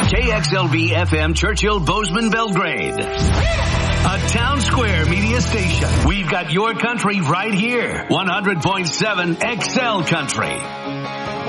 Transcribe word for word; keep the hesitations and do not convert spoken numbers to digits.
K X L V F M Churchill Bozeman Belgrade. A Town Square media station. We've got your country right here. one hundred point seven X L Country.